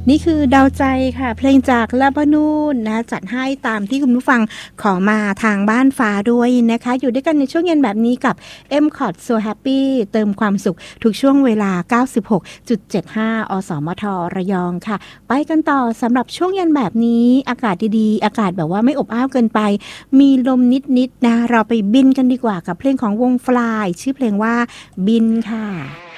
นี่คือดาวใจค่ะเพลงจากลาบานูนนะจัดให้ตามที่คุณผู้ฟังขอมาทางบ้านฟ้าด้วยนะคะอยู่ด้วยกันในช่วงเย็นแบบนี้กับ M-COT So Happy เติมความสุขทุกช่วงเวลา 96.75 อสมทระยองค่ะไปกันต่อสำหรับช่วงเย็นแบบนี้อากาศดีๆอากาศแบบว่าไม่อบอ้าวเกินไปมีลมนิดๆนะเราไปบินกันดีกว่ากับเพลงของวง Fly ชื่อเพลงว่าบินค่ะ